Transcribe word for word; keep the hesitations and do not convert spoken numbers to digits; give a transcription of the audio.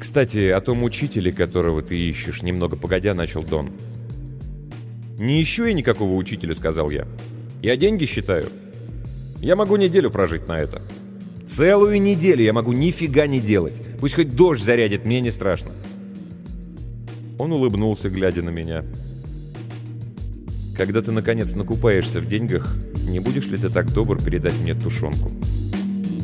«Кстати, о том учителе, которого ты ищешь», — немного погодя начал Дон. «Не ищу я никакого учителя», — сказал я. «Я деньги считаю. Я могу неделю прожить на это. Целую неделю я могу нифига не делать. Пусть хоть дождь зарядит, мне не страшно». Он улыбнулся, глядя на меня. «Когда ты, наконец, накупаешься в деньгах, не будешь ли ты так добр передать мне тушенку?»